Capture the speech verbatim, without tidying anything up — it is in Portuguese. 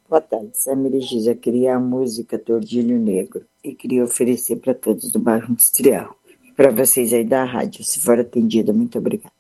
Boa tarde, Samira Giza. Queria a música Tordilho Negro e queria oferecer para todos do bairro Industrial. Para vocês aí da rádio, se for atendida, muito obrigada.